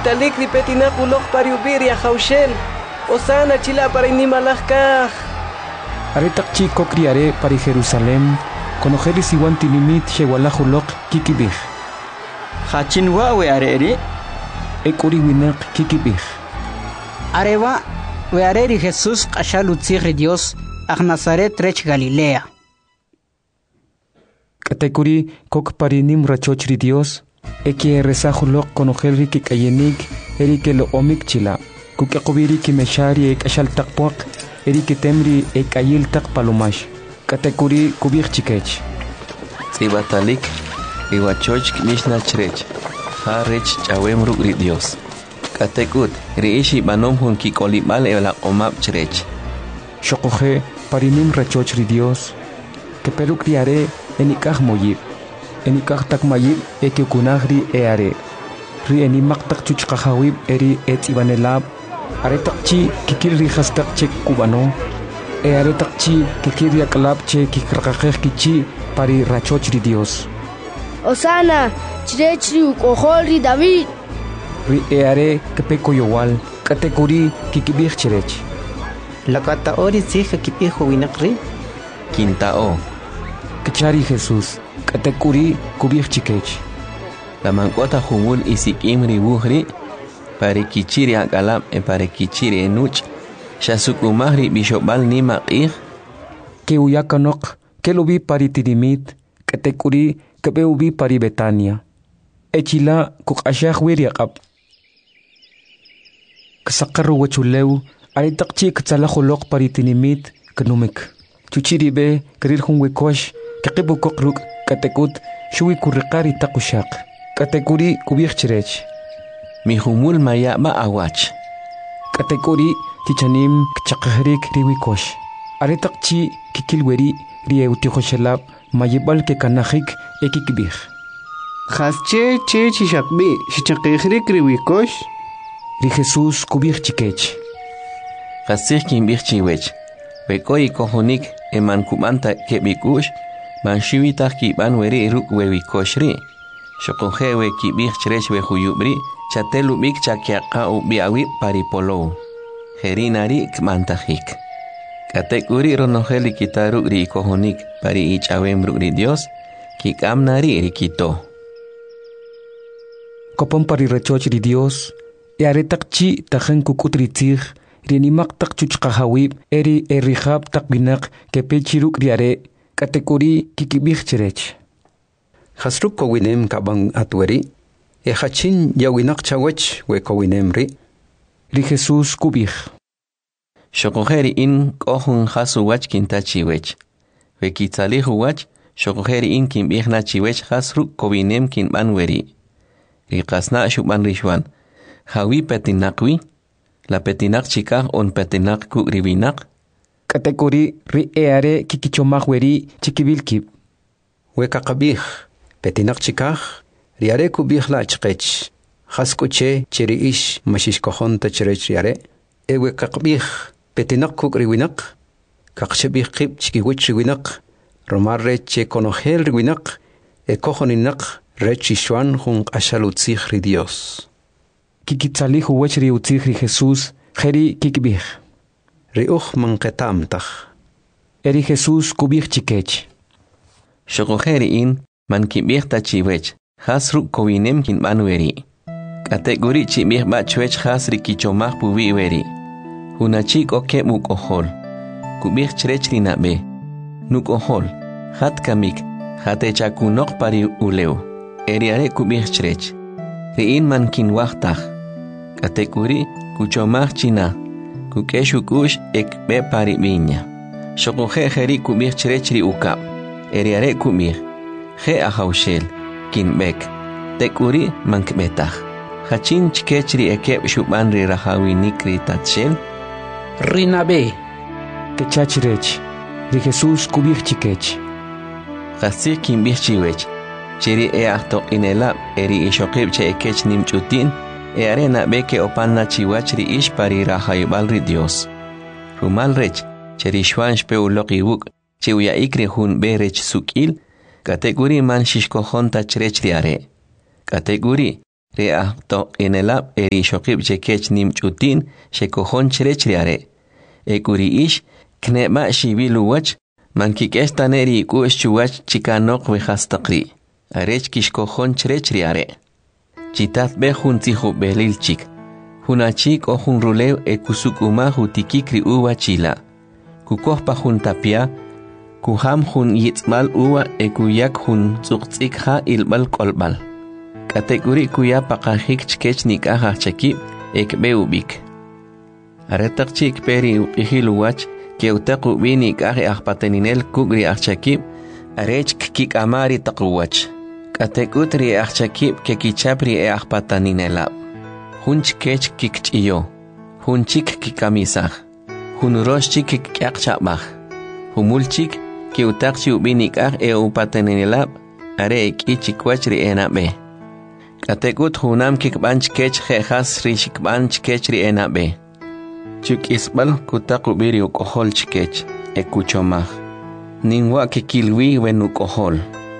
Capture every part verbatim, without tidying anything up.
kitalik ri petinak ulok pariubiria haushel. Osana chila para inimalajkaj. Aretak chico criaré para Jerusalén. Conojeris iguan tinimit shewalajulok kikibij. Hachinwa we areri. Ekuri winak kikibij. Areva we areri Jesús kashalutzigri Dios ag Nazaret rech Galilea. Katekuri kok parinim rachochri Dios. Eki rezajulok conojelri kikayenik erike lo omik chila. Kukekubiri kimeshari ek ashal takpuak erike temri ek ayil tak palomash. Katekuri kubir chikech. Sibatalik iwachoch mishna chrech. Ha rech chawem rugri Dios. Katekut riishi banom hun kikolimal ela omap chrech. Shokoje parinim rachochri Dios. Keperu criare enikaj moyib. Enikaj tak mayib eke kunagri eare. Ri enimak tak chuchkajawib eri et ibanelab. Are takchi kikir rijas tak chek kubano. E are takchi kikir yakalab che kikraqaj kichi pari rachochri Dios. Osana chirechri ukojolri David. Ri eare kepeko yowal katekuri kikibij chirech. Lakata ori zika kipijo winakri. Quintao. Kachari Jesús. Katekuri kubij chikech. La mancota jungul isikim ribuhri. Pare kichiri akalam e pare kichiri enuch. Shasukumahri bishobal ni maqih. Que uyakanok. Que lo vi pari tidimit. Katekuri kebe ubi pari Betania. Echila kukashah wiriakap. Kasakaru wachulew. Aritakchi katsalajolok pari tinimit. Kanumik. Chuchiribe karir hunwekosh. Kakibu kokruk katekut shui kurikari takushak. Katekuri kubich chirech. Mi humul maya ma awach. Katekuri chichanim kchakahrik riwikosh. Aretakchi kikilweri rieutikoshelab mayibal ke kanahik ekikibich. Hasche che chishakbi shichakihrik riwikosh. Ri Jesús kubich chikech. Hasich kimbich chiwech. Bekoi kohonik eman kumanta kebikush. Man shiwitah ki ban weri ruk wewi koshri. Shokoje we ki bih chrech we huyubri. Chatelu bik chakiaka u biawi paripolo. Herinari kmantahik. Katekuri ronojeli kitaru ri kohonik pari ichawem ruk ri Dios. Kikamnari rikito. Kopon pari rechoch ri Dios. E aretakchi tajen kukutritzig. Rinimak tak chuchkahawib eri erihab tak binak kepechiruk riare. Katekuri kikibich chirech. Hasruk kowinem kabang atweri. E hachin yawinak chawech we kowinemri. Ri Jesús kubich. Shokojeri in kohun hasu wach kintachiwech. We kitzalihu wach. Shokojeri in kimbich na chiwech hasruk kowinem kin banweri. Ri kasna shuban rishwan. Hawi petinakwi. La petinak chikah on petinak ku ribinak. Katekuri ri eare kikichomah weri chikibilkib. We kakabih. Petinak chikah. Riare kubih la chkech. Haskuche chiri ish mashish kohon ta chirech riare. E we kakabih. Petinak kuk riwinak. Kakshebih kib chikiwich riwinak. Romarre che konohel riwinak. E kohoninak rechishwan hun ashalutzich ri Dios. Kikitzalihu wech riutzich ri Jesús. Jeri kikibih. Riuch manketamtach. Eri Jesús kubich chikech. Shokojeri in man kibich tachiwech. Hasruk kowinem kin banweri. Kategori chibich bachwech hasri kichomach puvi weri. Hunachik oke muk ohol. Kubich chrech rinabe. Nuk ohol. Hat kamik. Hate chakunok pari uleu. Eriare kubich chrech. Riin man kin wachtach. Kategori kuchomach china. Kukeshukush ek be pari viña. Shokoje jeri kubich chrechri ukap. Eriare kumir. Je ahaushel. Kin bek. Tekuri mankbetach. Hachin chkechri ekep shubanri rahawi nikri tatshel. Rinabe. Kechachirech. Ri Jesús kubich chikech. Hasir kin bich chiwech. Chiri e ahto inelab eri ishokib che ekech nimchutin. E arena beke opanna chiwachri ish pari rahaybalri Dios. Rumal rech, cheri shwansh pe uloqibuk, chiwya ikri hun berech sukil, kategori man shishkohon tachrech riare. Kategori, rea to enelab eri shokib chekech nim chutin shekohon chrech riare ekuri ish kneba shibilu wach mankik estaneri kush chuwach chikanok wehastaqri arech kishkohon chrech riare chitat be juntihu belil chik hunachik o jun rulew ekusukuma hutikikri uwa chila kukohpa jun tapia kuham jun yitzmal uwa ekuyak jun tsuqtsikha ilbal kolbal kategori kuya pakahik chkech nikah chaki ekbe ubik aretak chik peri upihiluwach keutaku bini kahe ahpateninel kugri achaki arech kik amari takuwach katekutri achaki kekichapri e ahpataninela hunch kech kikchiyo hunchik kikamisah hunroshchik kikyakchabah humulchik keutakchi ubini kah e upateninela are ikichikwachri enabe katekut hunam kikbanch kech khehas rishikbanch kechri enabe chuk isbal kutaku biri ukohol chikech ekuchomah ninwa kikilwi wen ukohol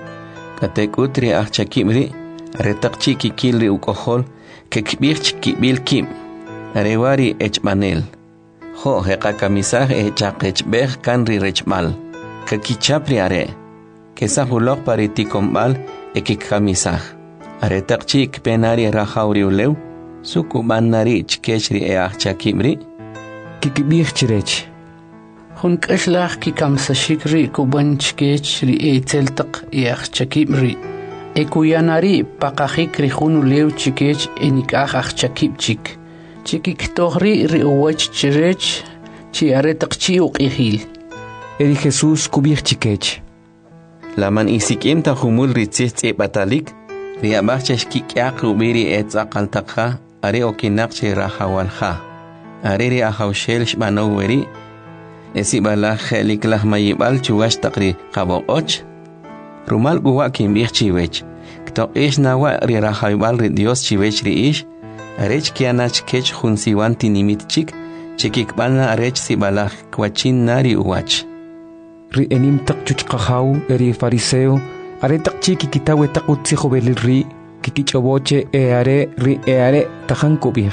katekutri achakimri retakchi kikilri ukohol kekbirch kibil kim arewari echmanel ho heka kamisah echaqech beh kanri rechmal kakichapri are kesahulok paritikombal ekikamisah aretakchik penari rahauri ulew sukubanari chkechri e achakimri kikibih chirech hun kashlach kikamsashikri kuban chkechri e teltaq e achakimri ekuyanari pakahikri hun ulew chkech enikah achakipchik chikiktohri riuwach chirech chi aretakchi uqihil eri Jesús kubih chikech laman isikimta humul ritzitz e batalik riabachech kikyak ubiri etzaqaltakha are okinaqche rahawalha are ri ahawshel shbanoweri esibala kheliklah mayibal chuwash taqri qaboqoch rumal guwa kimbih chiwech kto ish nawa ri rahawal ri Dios chiwech ri ish arech kianach kech hunsiwanti nimitchik chikikbana arech sibala kwachin nari uwach ri enim taqchuchqahaw eri fariseo are taqchiki kitawe taqutsi belil ri kikichoboche e are ri e are tajan kubih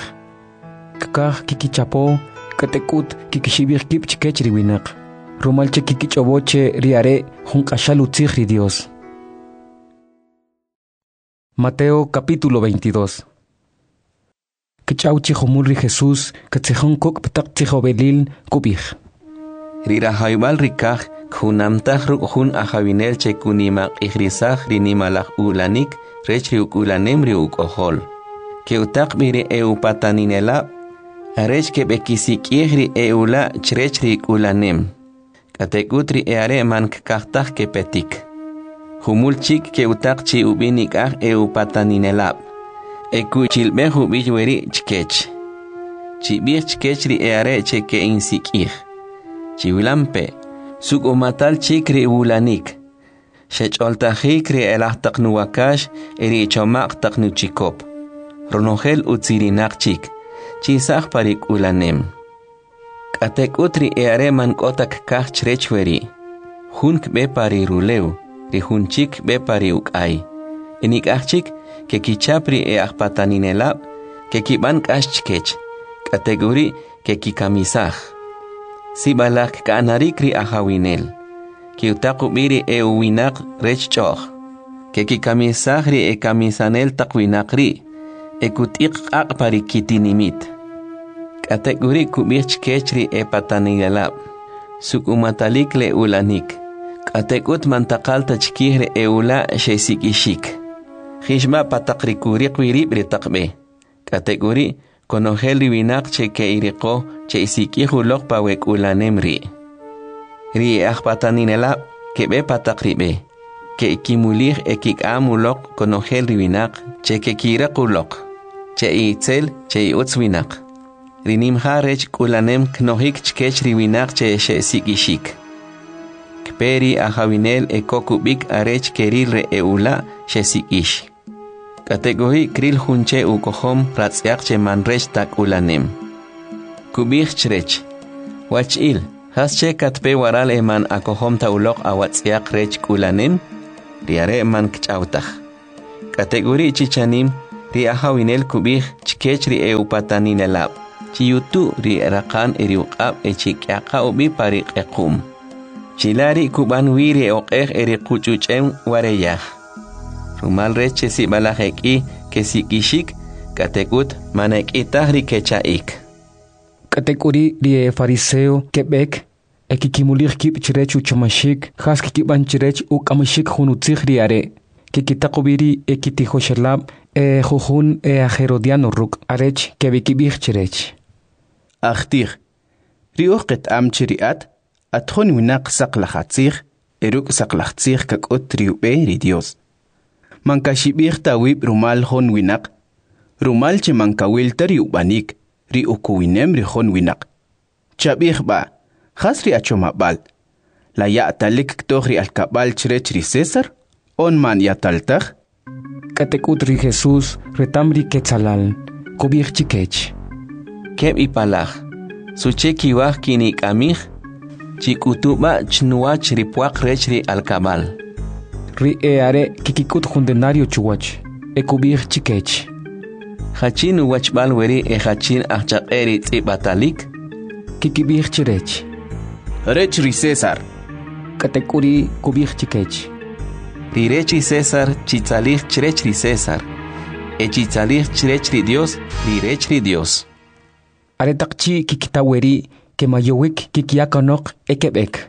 kakah kikichapo katekut kikishibih kipchkech ri winaq rumalche kikichoboche ri are junqashalutzih ri Dios. Mateo capítulo veintidós. Kichauchi humul ri Jesús katzihon kuk ptaqchijo belil kubih rira haybal rikah kunamtah rukjun ajavinel chekunimaq ihrisaj rinimalaj ulanik rech riukulanem riukohol keutaq biri eupataninela arech kebekisikihri eula chrech riukulanem katekutri eare mankaktaj kepetik humulchik keutaq chi ubinik ah eupataninela ekuchilbeju bijweri chkech chibih chkech ri eare cheke insikih chiwilampe suk umatal chikri ulanik shecholtajikri elahtaq nuwakash eri chomaq taqnuchikop ronogel utzirinaqchik chisaj parik ulanem katekutri eare mankotak kaj chrechweri junk be pari rulew ri junchik be pari ukay enikajchik que kichapri e ahpataninelab que kiban kashchkech kategori que kikamisaj sibalak kanarikri ahawinel que utaqubiri e uwinak rechchoh que kikamisajri e kamisanel taqwinakri e kutiq aqpari kitinimit kategori kubirchkechri e patanilelab sukumatalik le ulanik katekut mantaqalta chkihre e ula shesikishik Hishma patakrikuri kwiribri taqbe kategori konogel riwinak che ke iriko che isikihu lokpa wek ulanemri ri ahpataninela ke be patakribe ke ikimulih ekik amulok konogel riwinak che ke kirakulok che itzel che utzwinak rinim harech ulanem knohik chkech riwinak che she sikishik kperi ahawinel ekokubik arech kerilre eula she sikish kategori kril hunche ukohom ratzyak che manrech tak ulanem kubich chrech wachil hasche katpe waral eman akohom ta ulok awatzyak rech ulanem riare man kchautaj kategori chichanim ri ahawinel kubih chikech ri eupataninelab chiyutu ri raqan eriuqab echikyaka ubi pari qequm chilari kuban wiri oqej eri quchuchem wareyah rumal reche si balajeki kesikishik katekut manekitah ri kechaik katekuri ri fariseo kebek ekikimulir kip chirechu chamashik khas kikiban chirech ukamashik hunutzig ri are kikitaqubiri ekitihoshalab e jujun e ajerodiano ruk arech kebikibig chirech Achtir. Riuqet am chiriat atjon winak saqlahatzig eruk saqlahatzig kakot riube ri Dios. Mankashibig tawib rumal hon winak rumal che mankawil tariubanik ri ukuwinem ri hon winak. Chabig ba khasri achomabal la ya'talik ktohri alkabal chirech ri César on man yataltag katekut ri Jesús retamri ketzalal kubig chikech keb ipalaj suche kiwaj kinik amij chikutuba chnuach ripuaq rech ri alkabal ri eare kikikut jundenario chuwach ekubig chikech hachin wachbal weri e hachin achaqeri tsibatalik kikibig chirech rech ri César katekuri kubig chikech ri rech ri César chitzalij chirech ri César e chitzalij chirech ri Dios ri rech ri Dios aretakchi kikitaweri kemayowik kikiakanok ekebek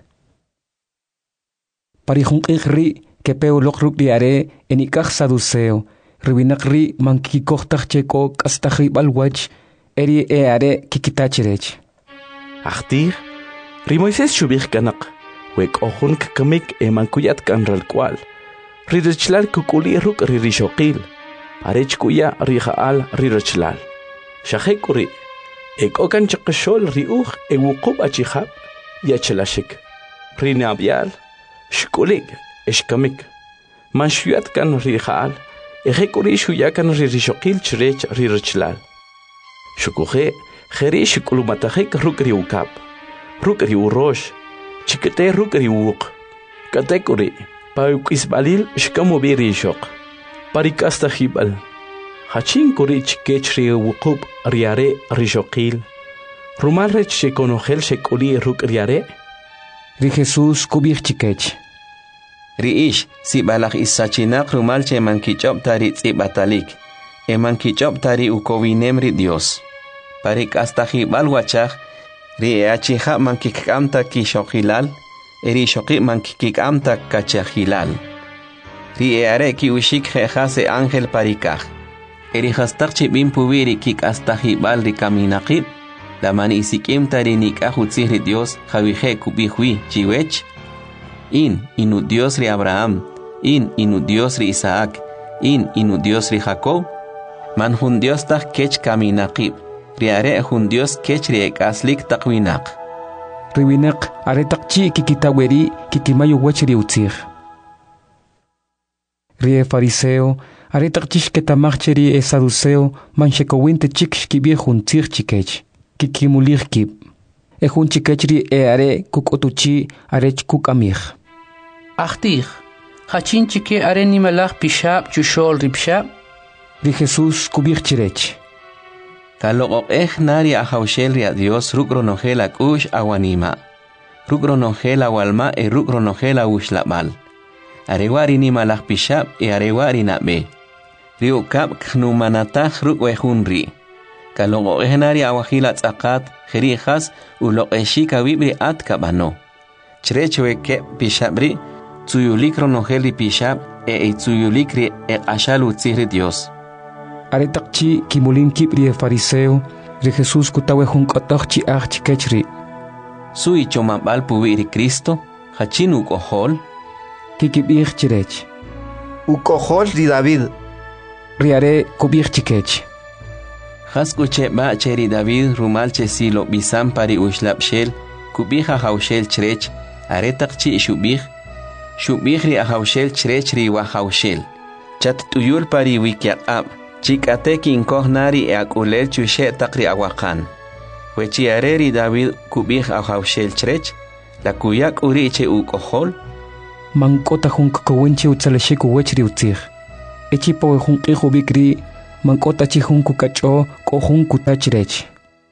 parijunqij ri kepeolok ruk diare enikaj saduceo riwinak ri mankikikojtaj cheko k'astaj balwach eri eare kikitachirech Achtir ri Moisés shubij kanak wek ojun kamik e mankuyat kan ralkwal ri rechlal kukuli ruk ri rishoqil arech kuya ri jaal ri rechlal shajekuri ek okan chaqshol ri uj e wuqub achihab yachlashik ri nabial shkulik eshkamik man shuyat kan ri jaal ejekuri shuyakan ri rishoqil chrech ri rechlal shukuje kheri shkulumatajek ruk ri ukap ruk ri urosh chikete ruk ri wuq katekuri paukisbalil shkamubiri shoq parikasta hibal hachin kuri chikech ri wuqub riare rishoqil rumal rech shekonojel shekuli ruk riare ri Jesús kubig chikech ri ish si balaj isachinak rumal che mankichop tari tsibatalik e mankichop tari ukowinem ri Dios parik hasta hibal wachaj ri achija mankikamta kishoqilal eri shoqi mankikamta kachajilal ri eare ki ushik jehase ángel parikaj eri hastak chibin pubiri kik hasta hibal ri kaminaqib la mani isikim tari nikajutzi ri Dios javije kubijwi chiwech in inu Dios ri Abraham in inu Dios ri Isaac in inu Dios ri Jacob man hun Dios tak kech kaminaqib riare hun Dios kech ri ekaslik taqwinak riwinak aretakchi kikitaweri kikimayo wach ri utzig ri fariseo aretakchi ketamacheri e saduceo manshekowinte chik shkibie hun tzig chikech kikimulir kib e hun chikech ri e are kukotuchi arech kukamig Achtir hachin chike are nimalach pishab chushol ripshab ri Jesús kubig chirech Kaloqej nari ahawshel ri Dios rukronojel akush awanima rukronojel awalma e rukronojel awushlabal arewari nimalach pishab e arewari nabe riukab khnumanatah rukwejunri Kaloqej nari awahila tzaqat jerijas uloqeshika wibri at kabano chirechweke pishabri tsuyulik ronojel ri pishab e itsuyulik ri e ashalu tzihri Dios aretakchi kimulin kibri fariseo ri Jesús kutawe hun qotokchi aj chikechri sui chomabal pubiri Cristo hachin ukohol kikibig chirech ukohol ri David riare kubig chikech haskuche ba cheri David rumal che silo bisam pari ushlabshel kubija haushel chirech aretakchi shubig shubig ri haushel chirech ri wa haushel chat tuyul pari wikyaqab chikate kinkoh nari e akulel chushe takri awakan wechi areri David kubig ahawshel chrech la kuyak uri che ukohol mankota hun kokowinche utsaleshe kuwechri utzig echi po hun qihubikri mank'otachijun kukach'o k'ojun kutachrech.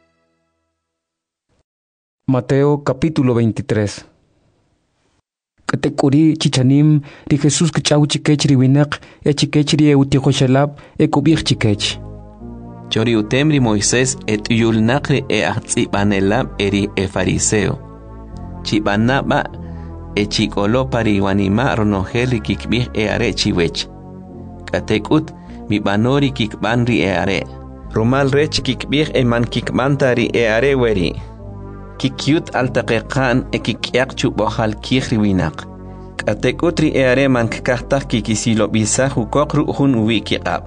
Mateo capítulo veintitrés. Katekuri chichanim ri Jesús kachau chikech ri winak e chikech ri eutiqoshalab e kubich chikech. Chori utemri Moisés et yulnaqri e ahtsibanelab eri e fariseo. Chibanaba e chikolo pari wanima ronogeli kikbih e are chiwech. Katekut mi banori kikbanri e are. Rumal rech kikbih e man kikbantari e are weri. Kikyut altaqiqan e kikyak chubohal kihri winak. Katekutri e are man kikahtak kikisilo bisa hukokru hun wikiqab.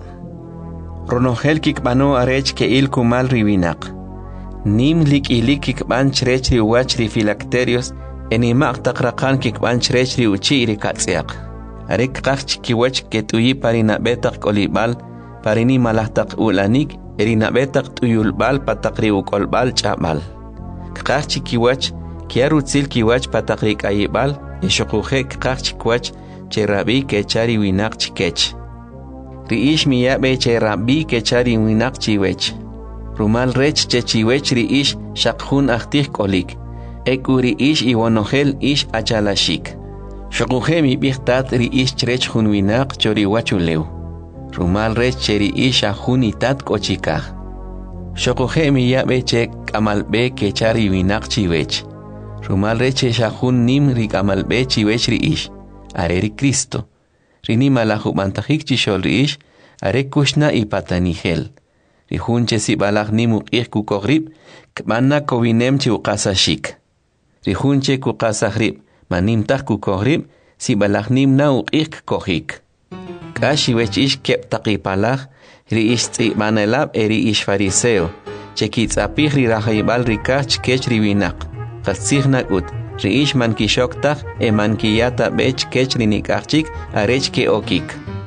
Ronogel kikbano arech ke il kumal riwinak. Nim lik ilik kikban chrech ri wach ri filacterios enimak takraqan kikban chrech ri uchi ri katsiak. Arek qach kiwach ketuyi parina betak kolibal parini malahtak ulanik erina betak tuyulbal patakri ukolbal chabal. Qach kiwach kiarutzil kiwach patakri kayibal eshokuhe qach kiwach cherabi kechari winak chikech. Riish miyabe che rabbi ke chari winak chiwech. Rumal rech che chiwech riish shakhun ahtih kolik. Ekuri ish iwonogel ish achalashik. Shokuhe mi bihtat riish chrech hun winak chori wachuleu. Rumal rech che riish ahun itat kochikah. Shokuhe miyabe che kamalbe ke chari winak chiwech. Rumal rech che shahun nim ri kamalbe chiwech riish. Areri Cristo. Rini malahu mantajik chishol riish, are kushna y patanigel. Rihunche si balak nimu ik kukohrib, kmana kovinem chi ukasashik. Rihunche kukasahrib, manimtah kukohrib, si balak nimna ik kohik. Kashi wech ish kep takipalak, riish tzi manelab eri ish fariseo, chekitz apih ri rahayibal rikach kech riwinak, katsihnak ut. Riish man kishoktak e man kiyata bech kech rinikachik arech ke okik.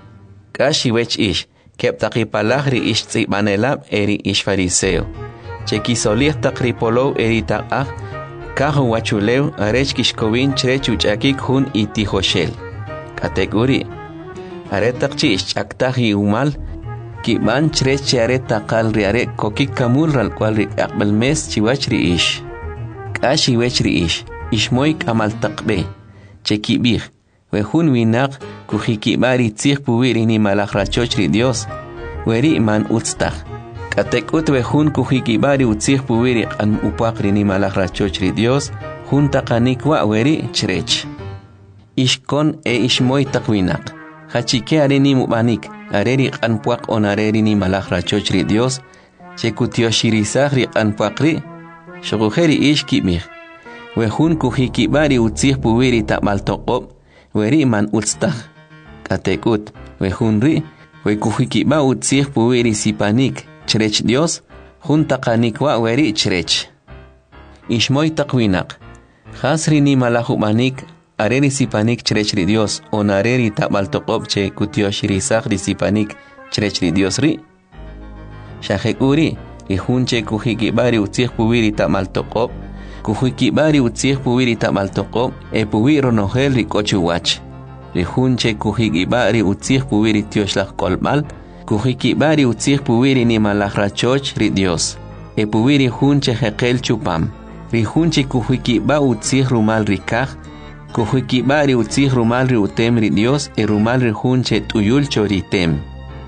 Kashi wech ish, kep takipalak riish tsibanelab eri ish fariseo. Chekisolih takripolow eri takah, kahu wachuleu arech kishkovin chrech uchakik hun itihoshel. Kategori. Aretakchi ish chaktahi umal, kiban chrech aretakal riare kokik kamul ral kwal rik akbel mes chiwach riish. Kashi wech riish. Ishmoik amal takbe, chekibir, wehun winak kuhikibari tzih puwiri ni malakrachoch ri Dios, weri man utztah. Katekut wehun kuhikibari utzih puwiri an upakri ni malakrachoch ri Dios, hun takanikwa weri chrech. Ishkon e ishmoy takwinak, hachike areni mubanik, areri an puak on areri ni malakrachoch ri Dios, chekutioshirisa ri an puakri, shogujeri ish kibir. Wehun kuhikibari utzih puwiri tamal toqob, weri man utztah. Katekut, wehun ri, we kuhikiba utzih puwiri sipanik, chrech Dios, hun takanikwa weri chrech. Ishmoy takwinak, khasri ni malahumanik, areri sipanik chrech ri Dios, on areri tamal toqob che kutioshirisak ri sipanik, chrech ri Dios ri. Shahekuri, ihun che kuhikibari utzih puwiri tamal toqob, kuhikibari utzih puwiri tamal toqob, e puwiro nogel rikochu wach. Rihunche kuhikibari utzih puwiri tioshlach kolmal, kuhikibari utzih puwiri ni malakrachoch ri Dios. E puwiri hunche hekel chupam. Rihunche kuhikiba utzih rumal rikaj, kuhikibari utzih rumal ri utem ri Dios, e rumal rihunche tuyul choritem.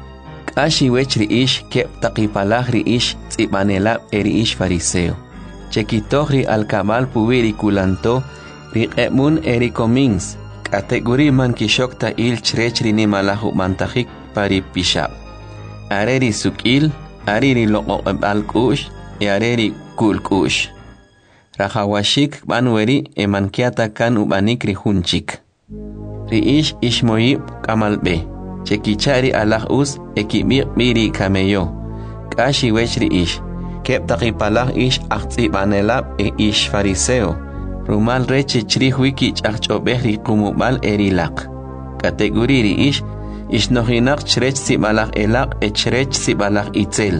Kashi wech ri ish kep takipalach ri ish tzibanelab eri ish fariseo. Chekitohri alkabal puwiri kulanto, riqemun eri komins, kategori man kishokta il chrechri ni malahu mantajik pari pishab. Areri sukil, ariri loqoqeb alkush, e areri kulkush. Rahawashik banweri e mankiata kan ubanik rihunchik. Riish ishmoyib kamalbe, chekichari alah us ekibir biri kameyo. Kashi wech riish. Kep takipalak ish aktsibanelab e ish fariseo. Rumal reche chrih wiki chachobeh ri kumubal erilak. Kategori ri ish, ish nohinak chrech sibalak elak e chrech sibalak itzel.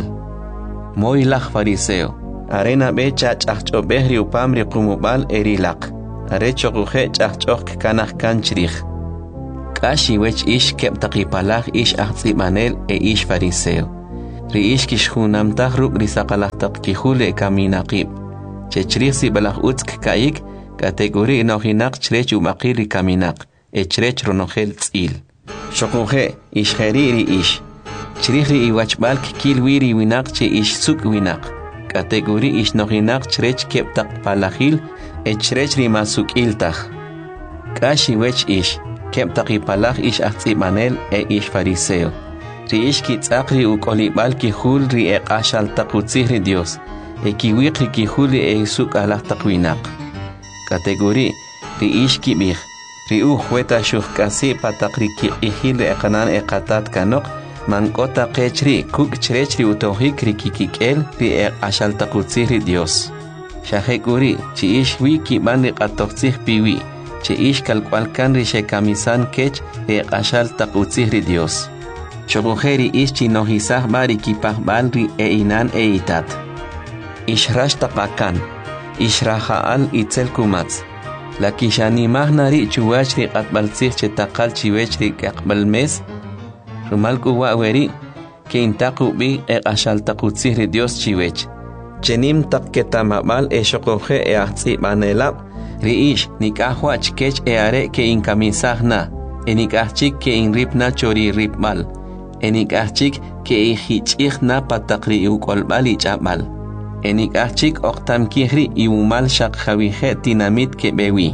Moilak fariseo. Arena be chachobeh ri upam ri kumubal erilak. Are chokuhe chachok kanak kan chrih. Kashi wech ish kep takipalak ish aktsibanel e ish fariseo. riish kish hunamtaq ruk risaqalaqtaq kijule kaminaqib chechrih si balaq utsk kaik kategori nohinaq chrech umaqi rikaminaq echrech ronogel tz'il shoquje ishjeri riish chrih ri iwachbal kil wiri winaq che ish suk winaq kategori ish nohinaq chrech keptaq palajil echrech rimasukiltaj kashi wech ish keptaq ipalaj ish ajtzimanel e ish fariseo riish kitzaq ri ukolibal kijul ri eqashal taqutzih ri Dios e kiwiq ri kijul e suk alaj winaq kategori riish kibij ri ujueta shuhkasi pataq ri kiqihil eqanan eqatat kanok mankota qechri kuk chrech ri utojik ri kikik'el ri eqashal taqutzih ri Dios shajekuri chi ish wi kiban ri qatoqtzih piwi chi ish kalkwalkan ri shekamisan kech ri eqashal taqutzih ri Dios Chogojeri ish chinojisaj bari kipaj balri e inan e itat. Ishrash tapakan. Ishrajaal itzel kumatz. La kishanimaj nari chuwach ri qatbaltzij chetakal chiwech ri qaqbalmes. Rumal kuwa weri ke intaqu bi e qashal taqutzij ri Dios chiwech. Chenim taqketamabal e shogoje e ahtz'ibanelab ri ish nikajwach kech e are ke inkamisaj na. Enikajchik ke inripna chori ripmal. Enikajchik ke ihichik na patakri ukolbal ichabal. Enikajchik oktam kihri iumal shakjawije tinamit ke bewi.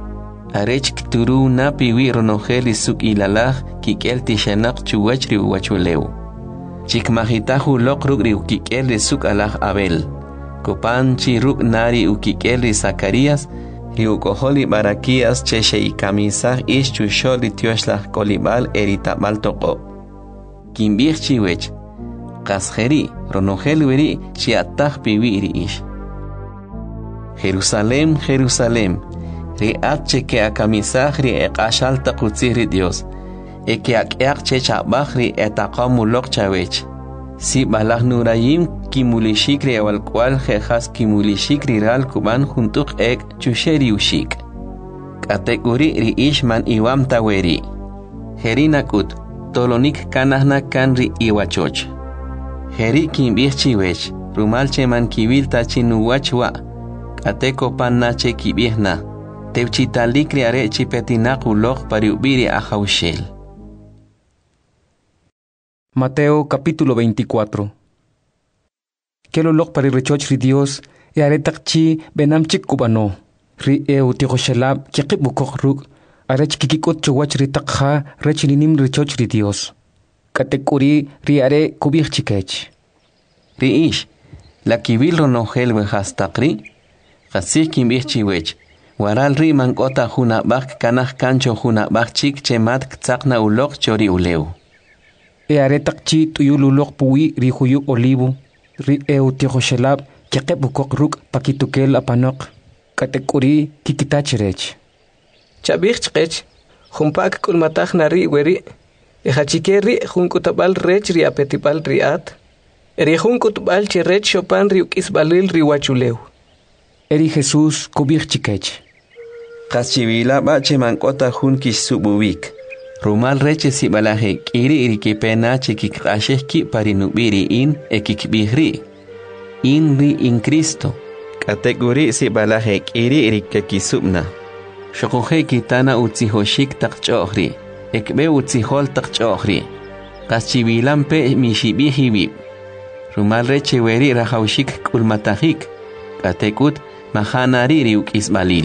Arech kturu na piwi ronogel isuk ilalaj kikel tishanak chuwach ri uwachuleu. Chikmajitahu lok ruk ri ukikel isuk alaj Abel. Kopan chi ruk nari ukikel ri Zacarías ri ukoholi barakias cheshe ikamisaj ish chushol ri tioslaj kolibal eritabal toko. Kimbir chiwech, kasjeri, ronogel weri, chiataj piwiri ish. Jerusalem, Jerusalem, ri atche ke akamisaj ri eqashal taqutzih ri Dios, e ke ak'eaq che chabaj ri etaqamulok chawech. Si balaj nurayim kimulishik ri ewalkwal jejas kimulishik ri ral kuban juntuk ek chusheri ushik. Kategori ri ish man iwam taweri. Jerinakut. Tolonik kanahna kanri iwachoch. Heri kimbir chiwech, rumal cheman kibil tachinuwachwa, ateko pannache kibihna, teuchitalik riare chipetinakulok pariubiri ajaushel. Mateo capítulo veinticuatro. Kelolok parirechoch ri Dios, e aretakchi benamchik kubano, ri eu tijoshelab kikibukok ruk, arech kikikot chowach ri takha rech linim richoch ri Dios. Katekuri ri are kubich chikech. Ri ish, la kibil ronogel wehastakri, kasih kimbich chiwech, waral ri mankota huna bak kanah kancho huna bak chik chemat ktsakna ulok chori uleu. E are takchi tuyul ulok puwi ri huyu olivo, ri eu tijoshelab kikibukok ruk pakitukel apanok, katekuri kikitachirech. Chabich chkech, humpak kulmataj nari weri, ejachikeri junkutabal rech ri apetipal riat, eri junkutbal cherech chopan ri ukisbalil ri wachuleu. Eri Jesús kubich chikech. Kachivila bache mankota junkish sububik. Rumal reche si balaje kiri iri kipena chikikasheki parinubiri in ekikbihri. In ri in Cristo. Kategori si balaje kiri iri kekisubna. Shokoje kitana utzihoshik takchohri, ekbe utzihol takchohri. Kaschivilan pe mishibihibib. Rumal reche weri rajaushik kulmatahik. Katekut mahanari riuk isbalil.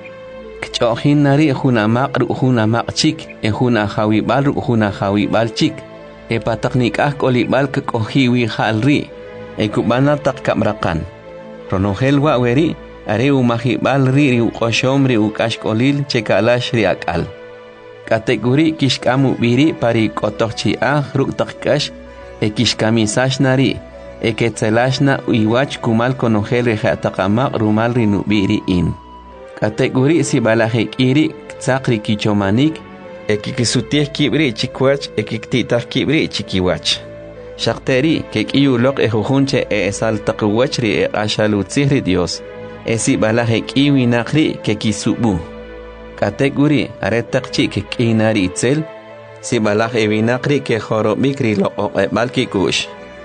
Kchohin nari hunamak ru hunamak chik, e huna hawibal ru huna hawibal chik. E pataknik ah kolibal kekohiwi halri. E kubana tak kamrakan. Ronogel wa weri. Are umahibal ri ri uqoshom ri uqashkolil chekalash ri akal. Kategori kishkamu biri pari kotochi ah ruktakkash e kishkamisash nari e ketzelashna uiwach kumal konogel ri jataqamaq rumal ri nubiri in. Kategori si balajek iri ktsaqri kichomanik e kikisutih kibri chikwach e kiktitah kibri chikiwach. Shakteri kekiyulok e jujunche e esaltakuwach ri e ashalutzih ri Dios. Esi balaje kiwi nakri ke kisubu. Kategori aretakchi ke kinari itzel. Si balaje binakri ke jorobikri lo oqebal kikush.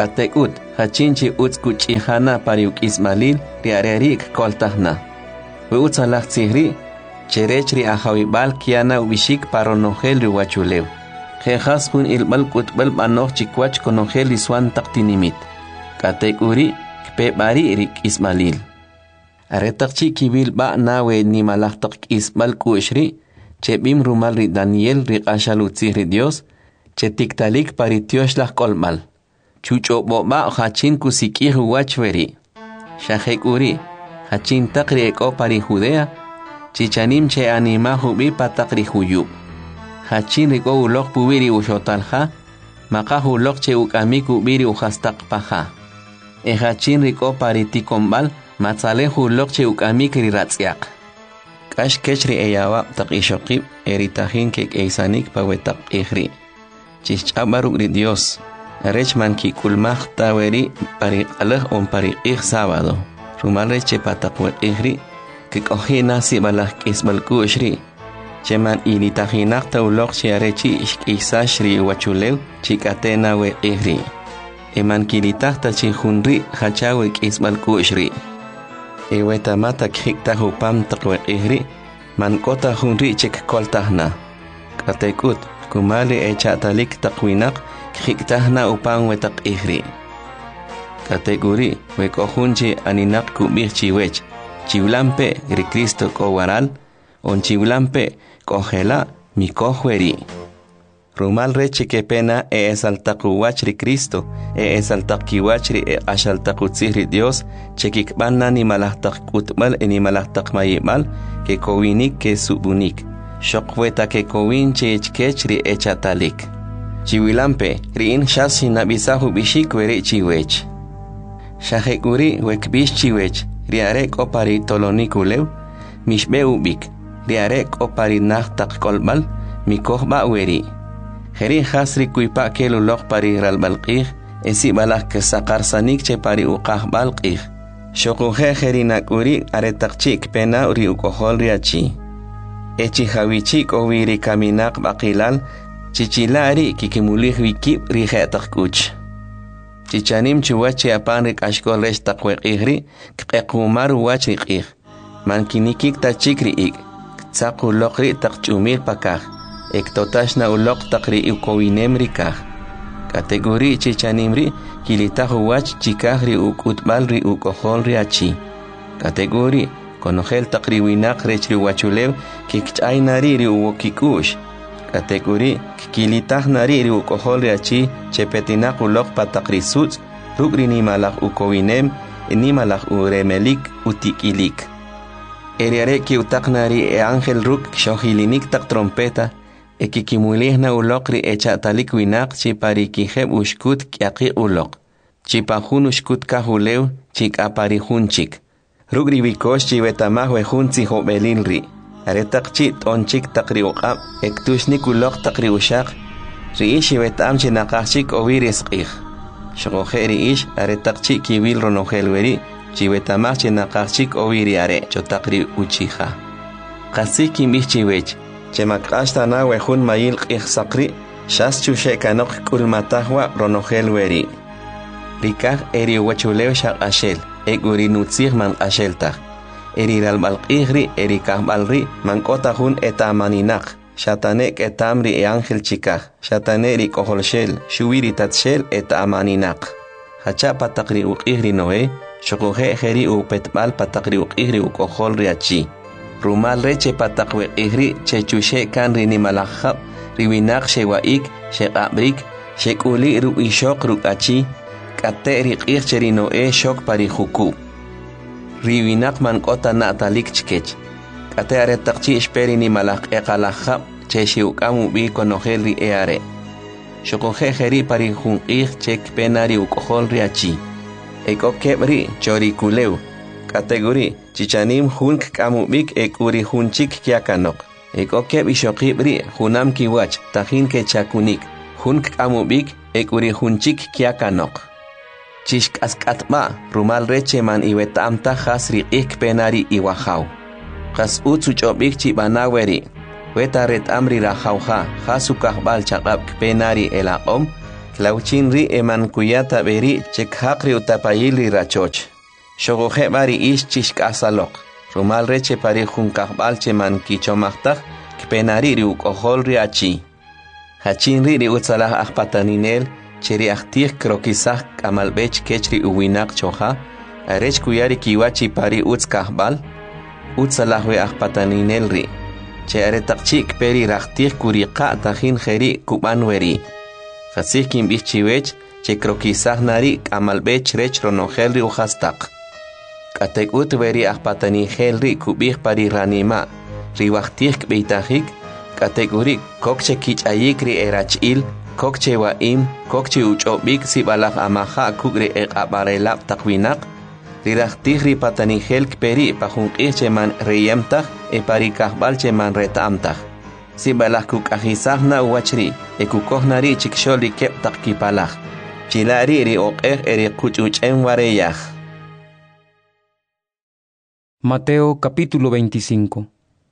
Katekut, hachinchi utskuchihana pariuk ismalil, riarerik koltahna. We utsalach tsihri, cherechri ahawibal kiana ubishik paronogel riwachulew. Jejas hun ilbal kutbal manoch chikwach konogel iswan taktinimit. Katekuri, kpe bari rik ismalil. Aretakchi kibil ba nawe ni malachtak ismal kushri, chebim rumal ri Daniel ri ashalutzihri Dios, che tiktalik paritiosh kolmal. Chucho boba hachin kusikih wachveri. Shahekuri, hachin takri eko pari Judea, chichanim che anima hubi patakri huyub. Hachin riko ulok pubiri ushotalha, maka ulok che ukamiku biri uhastak paha. E hachin riko pari tikombal, matzale ulok che ukamikri ratsiak. Kash kechri eyawa tak ishokib, eritahin kek eisanik pawetak ihri. Chichabaruk ri Dios. Rechman ki kulmach taweri pari alah on pari ich sábado. Rumalre che patakwe ihri, que cojina si balah kisbal kushri. Cheman ilitahinak taulok che arechi ishkisashri wachulew, chikatena we ihri. Eman kilitah ta chihunri hachawe kisbal kushri. Eweta mata kikta hupam takwe ihri, man kota hunri chik koltahna. Katekut, kumali echatalik takwinak, Kiktahna upang wetak ihri. Kategori wekohunche aninak kubir chiwech. Chiwlampe ri Cristo ko waral. On chiwlampe kohela mi kohweri. Rumal reche que pena e esaltakuwach ri Cristo. E esaltakiwach ri e ashaltakutzihri Dios. Chekikbana ni malahtak kutmal e ni malahtak mayimal. Que kowinik que subunik. Shokweta que kowinche echkechri echatalik. Chiwilampe, riin shasi nabisahu bishik weri chiwech. Shahekuri wekbish chiwech, riarek opari tolonikulew, mishbe ubik, riarek opari nachtak kolbal, mikohba weri. Heri hasri kuipa kelulok pari ralbalqih, esi balak kesakar sanik che pari uqah balqih. Shokuhe heri nakuri aretakchik pena uri ukohol riachi. Echi hawichik owiri kaminak bakilal, Chichilari kikimulih wikip rihetak kuch. Chichanim chuwachi apanrik ashkol resh takwek ihri, kekumaru wachrik ih. Mankinikik tachikri ik, tsaku lokri takchumir pakah, ektotashna ulok takri ukowinem rikah. Kategori chichanimri, kilitahu wach chikahri ukutbalri ukoholri achi. Kategori, konogel takri winak rechri wachulev, kikchainari ri uwokikush. Kategori kilitah nari ri ukohol achi chepetinak ulok patakrisut rugri ni malak ukowinem ni malak uremelik utikilik. Eriare ki utak nari e angel ruk shohilinik tak trompeta e kikimulihna ulok ri echatalik winak chipari kijeb ushkut kiaki ulok. Chipahun ushkut kahulew chik apari hunchik. Rugri wikosh chivetamah wehunzi hobelin ri. Aretak chit onchik takri uqab, ektushnik ulok takri ushak, riish wetam chinakachik oviris qih. Shokohe riish aretak chik kibil ronohelweri, chiwetamach chinakachik oviri are, chotakri uchiha. Kasik kimich chiwech, chemakashta na wehun mayil qih sakri, shas chushekanok kulmatahwa ronohelweri. Rikah eri wachulew shak ashel, ek urinutzih man asheltah. Eri ralbalqihri, eri kahbalri, mankota hun etamaninak. Shatanek etamri e ángel chikah. Shataneri koholshel, shubiri tatshel etamaninak. Hacha patakri uqihri noe, shokohe jeri upetbal patakri uqihri ukoholri achi. Rumal reche patakwe ihri, chechushe kanri ni malahab, riwinak shewaik, shekabrik, shekuli ru ishok ruk achi, kateri qihcheri noe shok pari huku. Riwinak man kota na talik chkech. Kate are takchi esperi ni malak ekalahab cheshi ukamu bi konogel ri eare. Shokohe jeri pari hunqih chek penari ukohol ri achi. Eko kebri chori kulew. Kategori chichanim hunk kamu bik ekuri hunchik kiakanok. Eko keb ishokibri hunam kiwach tahin ke chakunik. Hunk kamu bik ekuri hunchik kiakanok. Chishk askatma rumal reche man iwetamta hasri ik penari iwahaw. Kas utsu chobik chibanaweri. Weta ret amri rahawha hasukah bal chakab penari elaqom. Clauchin ri eman kuyata beri chekhakri utapayili rachoch. Shogoje bari ish chishkasalok. Rumal reche pari junkakbal cheman kichomachtak kpenari ri ukojol ri achi. Hachin ri ri utsalah akpataninel cheri aktik krokisah kamalbech kechri uwinak choja. Arech kuyari kiwachi pari utskakbal. Utsalahwe akpataninel ri. Che aretakchik peri raktik kuriqa tajin jeri kubanweri. Jasih kimbich chiwech che krokisah nari kamalbech rech ronogel ri ujastak. Katek ut veri akpatani helri kubih pari ranima riwaktik beitajik kategori kokche kich ayikri erachil kokche waim kokche uchobik sibalak amaha kugri ek abarelap takwinak riraktik ri patani helk peri pajunqih cheman reyemtaj e pari kahbal cheman retamtaj sibalak kukajisahna uwachri e kukohnari chiksholi kep takkipalaj chilari ri oqej eri kuchuchen wareyaj. Mateo capítulo veinticinco.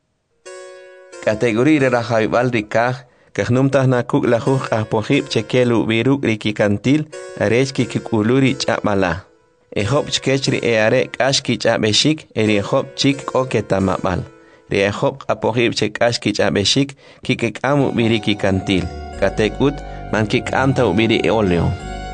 Categoría de Rajaibal Ricaj, que numtas na kuk la juj apojib chekelu viruk rikikantil, arech kikuluri chapala. E hop chkechri e are kashki chabeshik, eri hop chik oketamabal. Re hop apojib chekashki chabeshik, kikekamu virikikantil. Katekut man kikamta ubiri eoleo.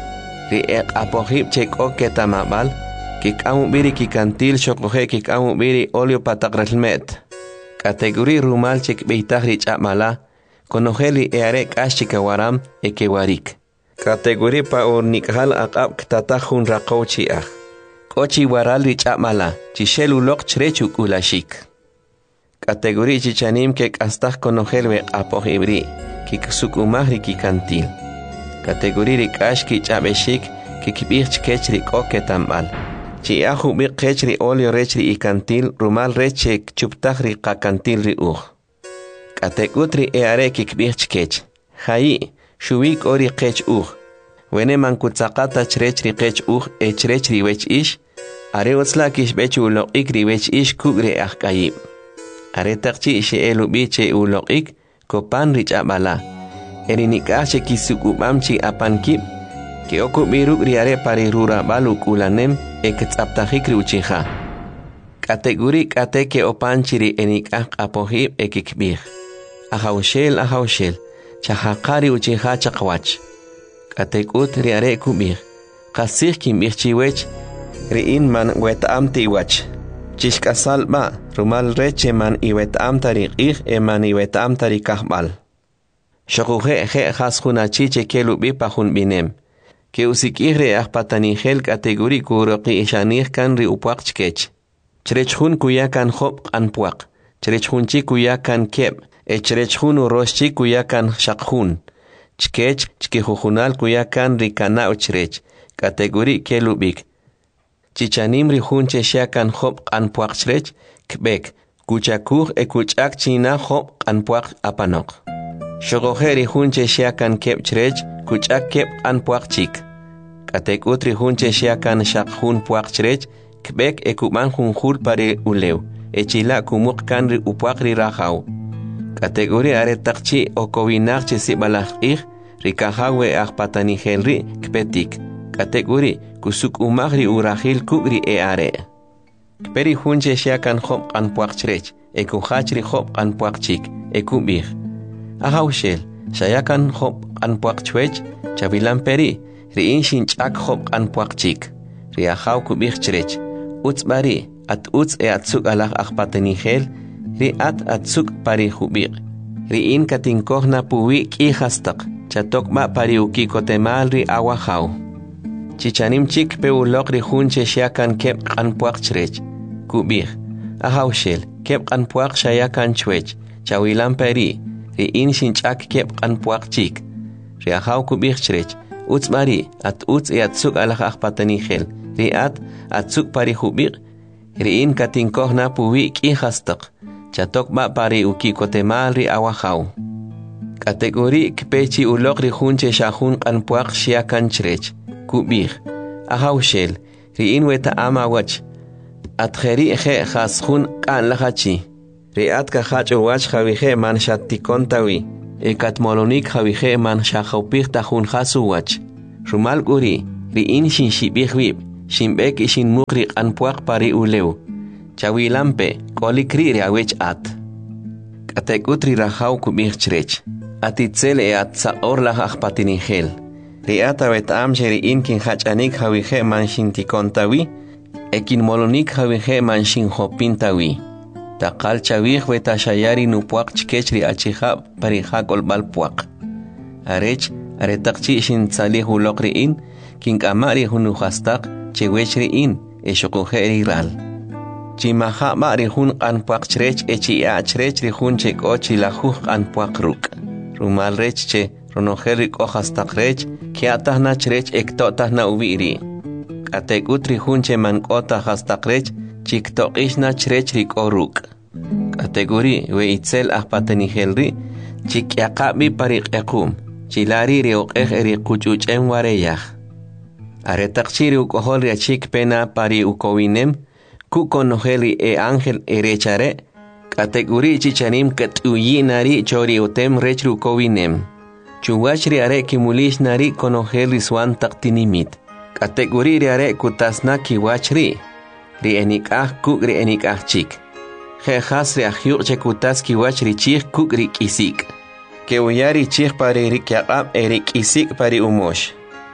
Re apojib chek oketamabal. Kikamu biri kikantil shokoje kikamu biri olio patakralmet. Kategori rumal chek beitahri chamala. Konojeli eare kashikawaram ekewarik. Kategori pa ornikhal akab ktatajun rakauchi ah. Kochi warali chamala. Chishelu lok chrechuk ulashik. Kategori chichanim kek astah konojelwe apojibri. Kiksuk umahri kikantil. Kategori rikashki chabeshik. Kikibich kechri koketambal. Chi ahu bi kechri olio rechri ikantil rumal reche chuptajri kakantil ri uj. Katekutri eare kikbich kech. Hai, shuik ori kech uj. Wene mankutsakata chrechri kech uj e chrechri wech ish. Are utslakish bechu uloqik ri wech ish kugri ahkayib. Are takchi ishe elu biche uloqik kopan rich abala. Erinikache kisukubamchi apankib. Que oku biruk riare pari rura baluk ulanem eketsaptajik riuchija. Kategori kateke opanchiri enikak apohib ekikbir. Ahaushel ahaushel, chahakari uchija chakwach. Katekut riare kubir. Kasih kimbir chiwech, riin man wetamti iwach. Chishkasal ba, rumal reche man iwetamtari ik eman iwetamtari kahbal. Shokuje je hashunachi chekelubi pahun binem. Que usikire akpatanigel kategori kuroqi ishanir kan ri upuaq chkech. Chrechjun kuya kan hop anpuaq. Chrechjunchi kuya kan keb. E chrechjun uroshchi kuya kan shaqjun. Chkech chkijujunal kuya kan ri kana uchrech. Kategori kelubik. Chichanim ri junche shia kan hop anpuaq chrech. Kbek. Kuchakuj e kuchak china hop anpuaq apanok. Shogojeri junche shia kan keb chrech. Kuchak keb anpuaq chik. Katek utri hunche shiakan shaqjun puaq chrech, kbek e kuman junjul pare ulew, e chila kumuk kanri upuaqri rajau. Kategori are takchi o kowinak chesi balaj ig, rikahawe akpatanigelri kpetik. Kategori kusuk umagri urahil kugri e are. Kperi hunche shiakan hop anpuaq chrech, e kuhachri hop anpuaq chik, e kubir. Ahaushel, shayakan hop anpuaq chwech, chavilan peri, riin shinchak hop anpuaq chik. Riahaw kubich chrech. Uts bari, at uts e atsuk alak akpatanigel, ri at atsuk pari hubir. Riin katinkohna puwi ki hastak, chatok ma pari ukikotemal ri awahaw. Chichanim chik pe ulok ri hunche shiakan kep anpuaq chrech. Kubir. Ahawshel, kep anpuaq shayakan chwech, chawilan peri, riin shinchak kep anpuaq chik. Riahaw kubich chrech. Uts bari, at uts e atsuk alak akpatanigel, ri at atsuk pari hubir, riin katinkohna puwi ki hastak, chatok ma pari ukikotemal ri awahaw. Kategori kpechi ulok ri hunche shahun anpuaq shiakan chrech, kubir. Ahawshel, riin weta ama wach, at jeri je khashun kan lahachi, ri at kahach uwach javije man shatikontawi, ekat molonik hawije man shahawpih tahun hasuwach. Rumal guri, riin shin shibih wib, shin bek ishin mukri anpuak pari uleu. Chawilampe, kolikri riawech at. Katek utri rahaw kubih chrech. Atitzel e at sa orlah akpatinihel. Riata wet amje riin kin hachanik hawije man shin tikontawi, ekin molonik hawije man shin hopintawi. Takal chawih weta shayari nupuak chkechri achihab parihakol balpuak. Arech, aretakchi shin salih ulokriin, kin kamari hunuhastak, chewechriin, e shokoheri ral. Chimaha mari hun anpuak chrech echi a chrech rihun chek ochi lahuh anpuak ruk. Rumal rech che, ronoherik ohastak rech, kiatah na chrech ektotah na uwiri. Katek utri hun che man kota hastak rech, chiktok ishna chrech rik oruk. Kategori we itzel ahpatenihelri, chik yakabi parik ekum, chilari riok eri kuchuch en wareyah. Aretakchiri ukohol chik pena pari ukowinem, kukonoheli e ángel erechare, kategori chichanim katuyinari chori utem rechru ukowinem. Chuwachri are kimulish nari konoheli swan taktinimit. Kategori are kutasna kiwachri, ri enikah kuk ri enikah chik. Jejas reagió chekutas kiwach richich kuk rik isik. Que uyari chich pare rik yaqab erik isik pare umosh.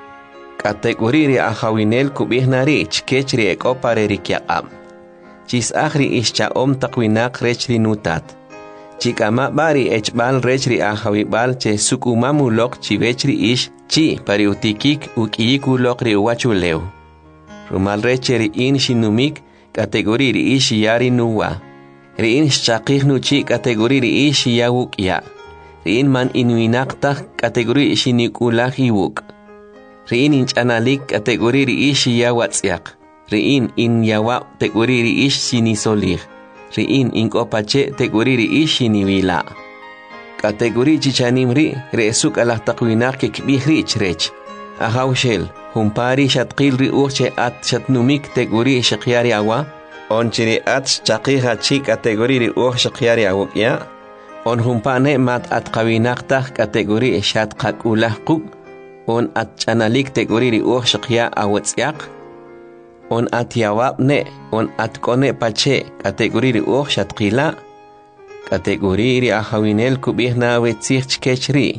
Kategori ri ahawinel kubih nari chkech ri eko pare rik yaqab. Chis ahri ischa om takwinak rech ri nutat. Chikama bari echbal rech ri ahawibal che sukumamu lok chivech ri ish chi pare utikik ukiyiku lok ri uwachuleu. Rumal rech ri in shinumik kategori ri ish yari nuwa. Riin shakih nuchi kategori ri ishi yawuk ya. Riin man inuinakta kategori ishi nikulah iwuk. Riin inchanalik kategori ri ishi yawatsyak. Riin in yawa kategori ri ishi nisolih. Riin inkopache kategori ri ishi niwila. Kategori chichanim ri reesuk alah takwinak kekbih ri ichrech. Ahawshel, humpari shatkil ri uche at shatnumik kategori shakyari awa. On chiri at chaqiha chi kategori ri uh shakyari awukya. On humpane mat at kawinakta kategori shat qakulah quk. On at chanalik kategori ri uh shakya awatsyak. On at yawabne, on at kone pache kategori ri uh shatqila. Kategori ri ahawinel kubihna wetsich chkechri.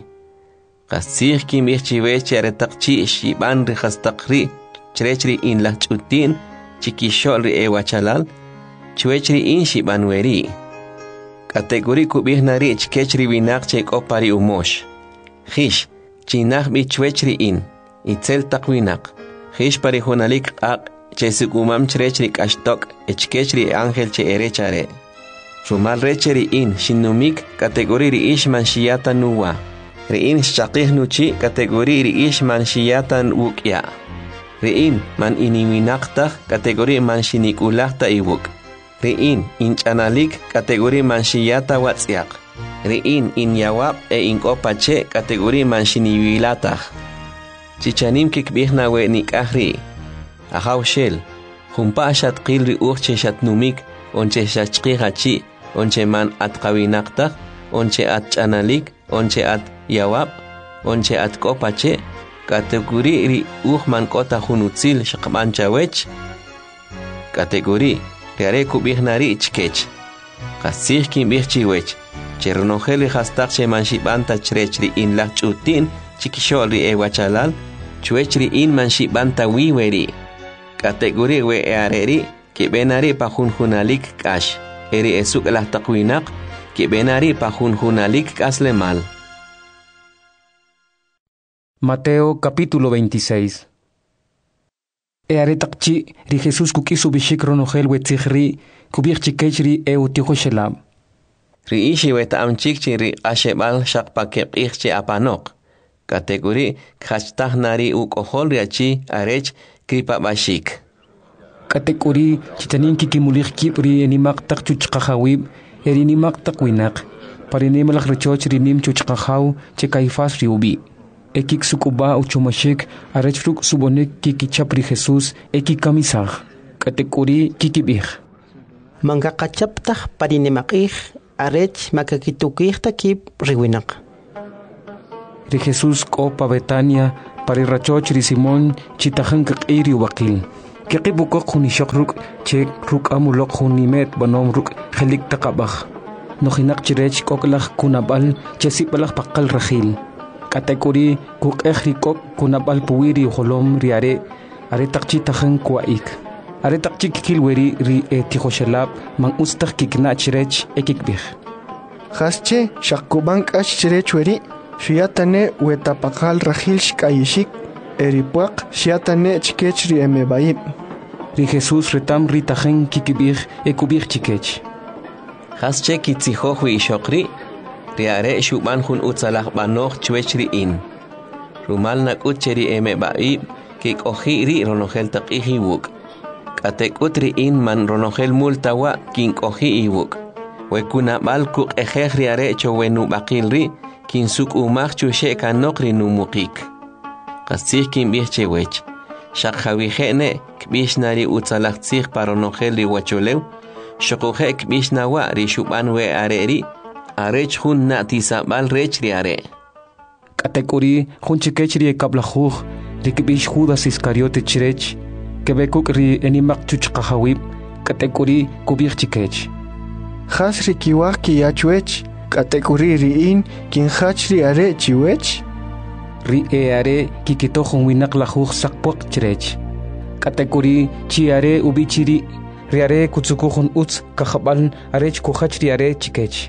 Qasich kimih chiwech aretakchi shiban ri khastakri. Chrechri in lah chutin. Chikishol ri ewachalal, chuechri inshi banweri. Kategori kubih nari chkechri winak chek opari umosh. Hish, chinach bi chuechri in, itzel takwinak. Hish pari honalik ak, chesukumam chrechri kashtok, echkechri angel che erechare. Shumal recheri in, shinumik, kategori ri ish manshiyata nuwa. Ri in shakih nuchi, kategori ri ish manshiyata wukya. Riin man iniwinakta kategori man shinikulakta iwuk. Riin inchanalik kategori man shiyata watsyak. Riin inyawab e inkopache kategori man shiniwilatah. Chichanim kikbihna we nikahri. Ahaw shel. Humpa shatkil ri urche shatnumik. Onche shachkihachi. Onche man at kawinakta. Onche at chanalik. Onche at yawab. Onche at kopache. Kategori ri uhman kota hunutzil shakman chawech. Kategori riare kubih nari chkech. Kasih kim bih chiwech. Cheronoheli hastak che manshibanta chrech ri in lah chutin chikishol ri ewachalal. Chuech ri in manshibanta wiweri. Kategori we eareri ke benari pahunhunalik kash. Eri esuk lah takwinak ke benari pahunhunalik kaslemal. Mateo capítulo veintiséis. E aretakchi ri Jesús kukisu bishik ronohel wetzihri kubich chikechri e utiho shelam. Ri ishi weta amchikchi ri ashebal shakpakep ichchi apanok. Kategori khachtah nari ukohol riachi arech kripa bashik. Kategori chitanin kikimulich kipri enimak tak chuchkahawib erinimak takwinak. Parinemalak rechoch rinim chuchkahaw chekaifas riubi. Ekik sukuba uchomashik arechfruk subonek kikichapri Jesús eki kamisah. Kategori kikibih. Mangakachaptah parinemakih arech makakitukih takip riwinak. ri Jesús k'o pa Betania pari rachoch ri Simón chitajan k'iri waqil kiqibukoq junixoq ruk' che ruk' amuloq junimet banom ruk' jelik taqabaj nojinaq chirech k'oklaj kunab'al che sib'alaj paqal rajil k'atek'uri kuq'ej ri k'ok kunab'al puwi ri ujolom ri are are taq chitajan kuwa'ik are taq chi kikilweri ri e tijoxelab man utz taq kikna' chirech e kikb'ij jasche xaqkuban k'ax chirech weri xiyatane wetapaqal rajil xk'ayixik eripuaq xiyatane chikech ri emebayib ri Jesús retam ri tajen kikib'ij e kub'ij chikech jasche kitzijoj wi ixoqri ri are xub'an jun utzalaj b'anoj chwech ri'in rumal nak'ut che ri emebayib kik'oji' ri ronojel taq'ij iwuk' k'atek'ut ri'in man ronojel multawa kink'oji' iwuk' wekunab'al kuq'ejej ri are chowenub'aqil ri kinsuk'umaj chuxe' kanoq ri numuqik qastzij kinb'ij chewech xaq jawije'ne kb'ix na ri utzalaj tzij pa ronojel ri wacholew xoquje' kb'ix nawa' ri xub'an we are ri arech jun na'tisab'al rech ri are k'atek'uri jun chikech ri ekab'lajuj ri kb'ix Judas Iscariote chirech keb'ekuk' ri enimaq chuchqajawib' k'atek'uri kub'ij chikech jas ri kiwaj kiyachwech k'atek'uri ri'in kinjach ri are chiwech ri e are kikitoj jun winaq lajuj saqpuaq chirech k'atek'uri chi are ub'i chiri ri are kutzukuj jun utz kajab'al arech kujach ri are chikech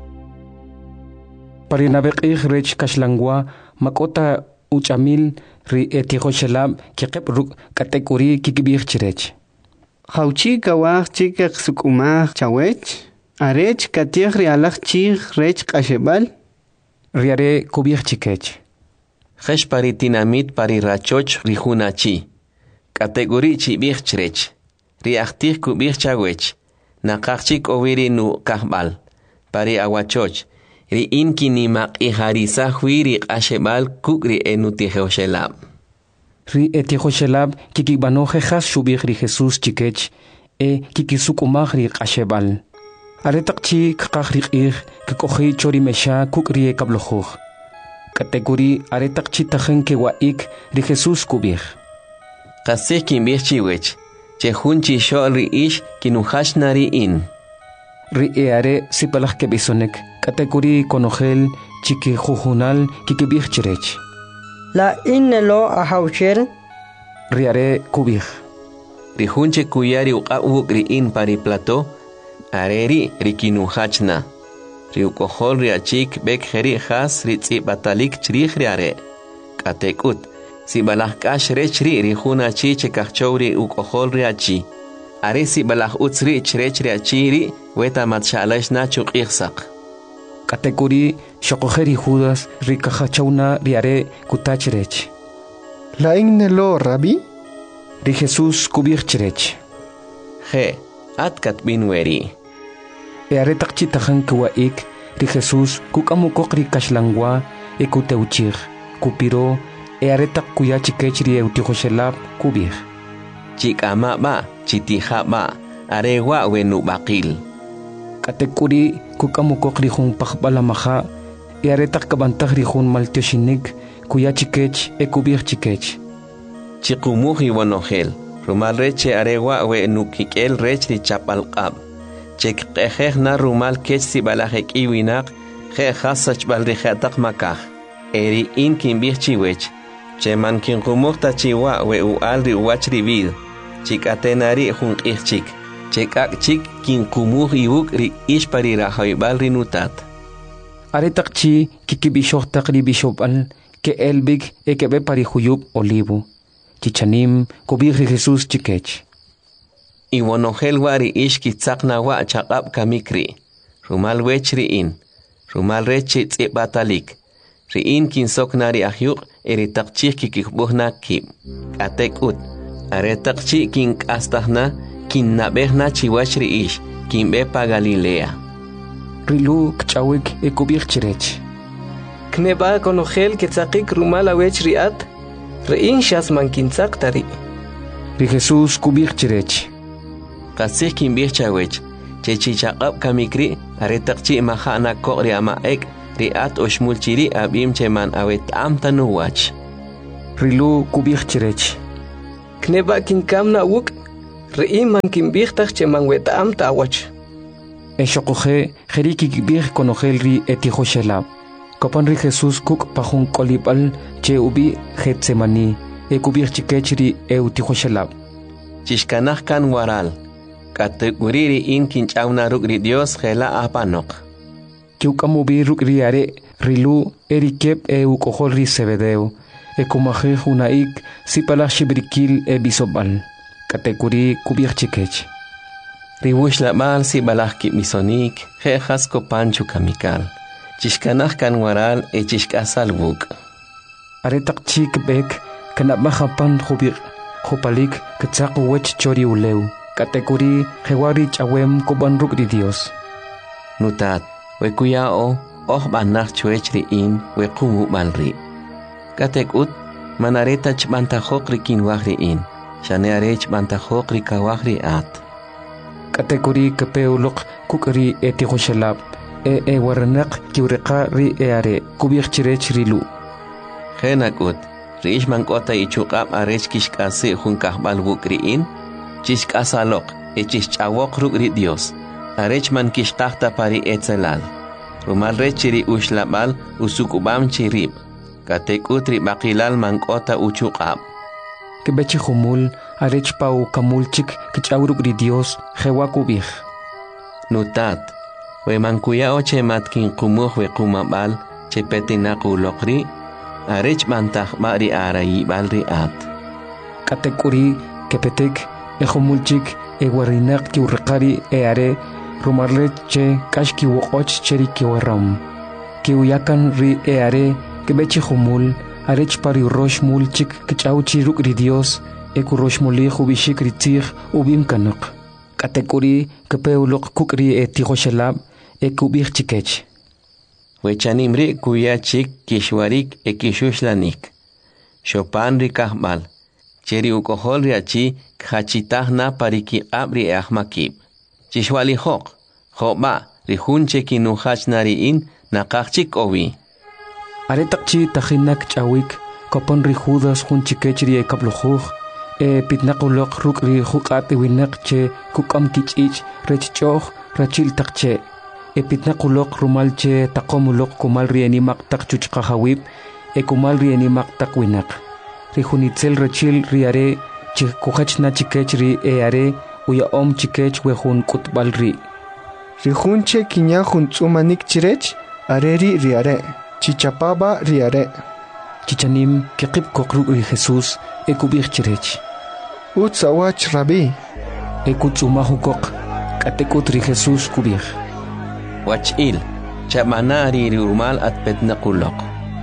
pari nab'eq'ij rech kaxlanwa mak'ota uch'amil ri e tijoxelab' kiqeb' ruk' k'atek'uri kikb'ij chirech jawchi kawaj chikaq suk'umaj chawech arech katij ri alaj chij rech q'axeb'al ri are kub'ij chikech jex pari tinamit pari rachoch ri jun achi k'atek'uri chib'ij chirech ri ajtij kub'ij chawech naqaj chik owi ri nu kajb'al pari awachoch ri'in kinimaq'ijarisaj wi ri q'axeb'al kuk' ri e nutijoxelab' ri e tijoxelab' kikib'anoj jas xub'ij ri Jesús chikech e kikisuk'umaj ri q'axeb'al are taq chi kaqaj ri q'ij kik'oji' cho ri mexa kuk' ri ekab'lajuj k'atek'uri are taq chi tajen kewa'ik ri Jesús kub'ij qastzij kinb'ij chiwech che jun chixo'l ri ix kinujach na ri'in ri e are sipalaj keb'isonek k'atek'uri konojel chikijujunal kikib'ij chirech la innelo ajawcher ri are kub'ij ri jun che kuya ri uq'ab' wuk' ri'in pari plató are ri ri kinujach na ri uk'ojol ri achik b'ek jeri jas ri tz'ib'atalik chriij ri are k'atek'ut sib'alaj k'ax rech ri ri jun achi che kajchow ri uk'ojol ri achi are sib'alaj utz ri chirech ri achi ri weta matxa'lax na chuq'ij saq k'atek'uri xoqoje ri Judas ri kajachawna ri are kutach rech la innelo rabbi ri Jesús kub'ij chirech je at katb'in weri e are taq chi tajan kuwa'ik ri Jesús kuk'amukoq ri kaxlanwa e kutewchij kupiro e are taq kuya chikech ri eutijoxelab' kub'ij chik'amab'a chitijab'a are wa' wenub'aqil k'atek'uri kuk'amukoq ri jun pajb'al amaja e are taq kab'antaj ri jun maltioxinik kuya chikech e kub'ij chikech chiqumuj iwanojel rumal rech che are wa' wenukik'el rech ri chap'alq'ab' che kq'ejej na rumal kech sib'alaj ek'i winaq je jas sachb'al ri je'taq makaj e ri'in kinb'ij chiwech che man kinqumuj ta chiwa' we u'al ri uwach ri vid chik'atena ri jun q'ij chik che k'ak' chik kinqumuj iwuk' ri ix pari rajoyb'al ri nutat are taq chi kikib'ixoj taq ri b'ixob'al ke'el b'ik e keb'e pari juyub' olivo chichanim kub'ij ri Jesús chikech iwanojel wa ri ix kitzaq nawa' chaq'ab' kamik ri rumal wech ri'in rumal rech chi tz'ib'atalik ri'in kinsok na ri ajyuq' e ri taq chij kikijb'uj na kib' k'atek'ut are taq chi kink'astaj na kinnab'ej na chiwach ri ix kinb'e pa Galilea ri lu kch'awik e kub'ij chirech kneb'a konojel ketzaqik rumal awech ri'at ri'in xas man kintzaq tari ri Jesús kub'ij chirech qastzij kinb'ij chawech che chichaq'ab' kamikri are taq chi maja na koq' ri ama'ek riat oshmulchiri abim cheman awet amtanu wach. Rilu kubich chirech. Kneba kinkamna wuk, reiman kimbihtaj cheman wet amta wach. Eshokoje, jeriki kibich konogel ri etijo shelab. Kopan ri Jesús kuk pajun kolipal che ubi Getsemani, e kubich chikechri e utijo shelab. Chishkanaj kan waral, kateguriri in kinchauna rugri Dios gela apanok. Kiukamubi rugri are, rilu erikep e ukojol ri sebedeo, e kumaje junaik sipala shibrikil e bisobal, kateguri kubich chikech. Riwush la mal si balaki misonik, jejas kopanchu kamikal. Chishkanaj kan waral e chishkasal wuk. Aretak chik bek, kanabmajapan jubir. Jopalik ketsak wech chori uleu, kategori hewari chawem koban rugri Dios. Nutat, wekuyao, oh banach chuechri in, wekumu malri. Katekut, manareta chbantajokri kinwahri in, shanearech bantajokri kawahri at. Kategori kepeulok kukri etihoshelab, e e waranak kiureka ri eare, kubich chirech rilu. Henakut. Rishman kota ichukab arech kishkase junkahbal wukriin, chishkasalok, e chishchawok rugri Dios, arechman kishtahta pari etzelal. Rumal rechiri ushlabal usukubam chirib, katekutri bakilal man kota uchukab. Kebechi humul, arech pau kamulchik kichawrugri Dios, hewakubich. Nutat, we mankuya oche matkin kumuh we kumabal, che petinaku lokri, arech mantah mari arai balri at. Katekuri kepetek ejomulchik eguarinak kiurrekari eare rumarleche kashki wokoch cheri kiwaram. Kiuyakan ri eare kebechi humul arech pari rosh mulchik kichauchi rukri Dios ekurosh muli hubishik ritzich ubim kanak. Katekuri kepeulok kukri etihoshelab ekubich chikech. Wechanimri kuyachik kishwarik e kishuslanik. Chopan rikahmal. Cheri ukohol riachi khachitahna pariki abri e ahmakib. Chishwali hok. Hoba rihunche kinuhachnari in nakachik owi. Aretakchi tahinak chawik kopon rihudas hunchikechri e kapluhuj e pitnakulok rukri hukat winak che kukam kichich rechchoh rachil takche. Epitnakulok rumalche takomulok kumal rienimak tak chuchkahawib e kumal rienimak tak winak. Rihunitzel rachil riare chikuhachna chikech ri eare uya om chikech wehun kutbal ri. Rihunche kinya huntsumanik chirech areri riare. Chichapaba riare. Chichanim kekip kokruk ri Jesús e kubich chirech. Utsawach rabi. E kutsumahukok katekut ri Jesús kubich. Wachil, chamanari rumal at petnakulok.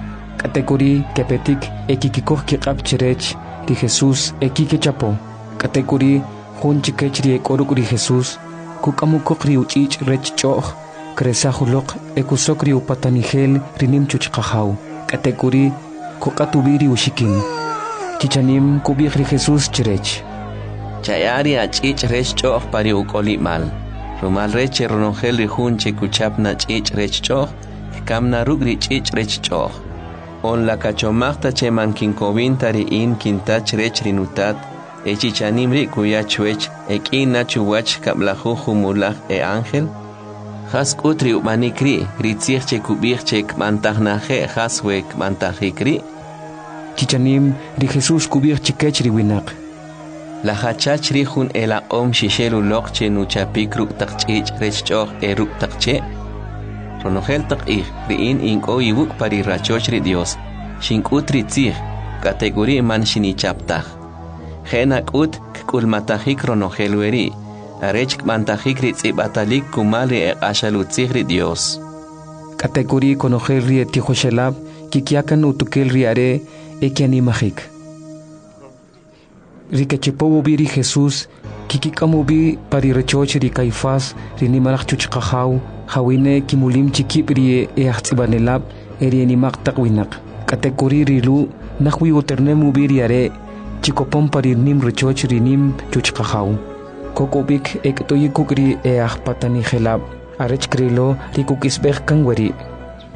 Kategori kepetik ekikikoh kikap chirech ri Jesús ekike chapo. Kategori hun chikech ri ekoruk ri Jesús kukamukok ri uchich rech choh kresahulok ekusok ri upatanigel rinim chuchkahaw. Kategori kokatubiri ushikin. Chichanim kubich ri Jesús chirech. Chayari achich rech choh pari ukoli mal. Rumal reche ronongel rihunche kuchapna chich rech choh, kamna rugri chich rech choh. On la cachomachta che mankin kovintari in kintach rech rinutat, e chichanimri kuya chuech, e kina chuwach kablaju humulach e ángel. Has kutri umanikri, ritzich che kubich che kmantahnaje haswe kmantahikri. Chichanim ri Jesús kubich chikech riwinak. La hachach rihun ela om shishelu lokche nuchapik ruk takchich rechchoh e ruk takche. Ronogel takich riin inko iwuk pari rachoch ri Dios. Shinkut ritzich kategori man shinichaptach. Henak ut kkulmatahik ronogel weri. Arech kmantahik ritzibatalik kumali e ashalutzich ri Dios. Kategori konogel ri etihoshelab kikiakan utukel ri are ekianimahik. Rikechepo biri Jesús, kikikamubi pari rechoch ri Caifás, rinimalach chuchkahaw, hawine kimulim chikipri e ahtsibanelab, erienimak takwinak. Kategori rilu, nahwi uternemu biri are, chikopom pari nim rechoch rinim chuchkahaw. Kokobik ektoyikukri e ahpatanigelab, arech krilo rikukisbech kangweri.